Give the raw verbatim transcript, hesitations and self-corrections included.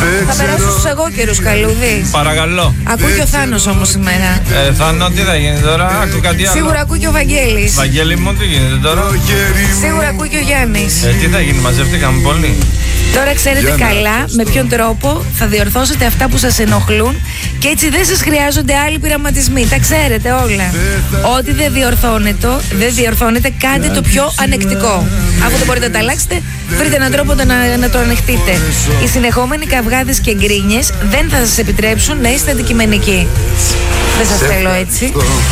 Θα περάσω στους εγώ καιρούς, Καλούδη. Παρακαλώ. Ακούει και ο Θάνος όμως σήμερα. Ε, Θάνο, τι θα γίνει τώρα, άκου κάτι άλλο. Σίγουρα ακούει και ο Βαγγέλης. Βαγγέλη μου, τι γίνεται τώρα. Σίγουρα ακούει και ο Γιάννης. Ε, τι θα γίνει, μαζευτήκαμε πολύ. Τώρα ξέρετε καλά με ποιον τρόπο θα διορθώσετε αυτά που σας ενοχλούν και έτσι δεν σας χρειάζονται άλλοι πειραματισμοί. Τα ξέρετε όλα. Ό,τι δεν διορθώνεται, δεν διορθώνεται, κάντε το πιο ανεκτικό. Αφού δεν μπορείτε να τα αλλάξετε, βρείτε έναν τρόπο να, να το ανεχτείτε. Οι συνεχόμενοι καυγάδες και γκρίνιες δεν θα σας επιτρέψουν να είστε αντικειμενικοί. Δεν σας θέλω έτσι.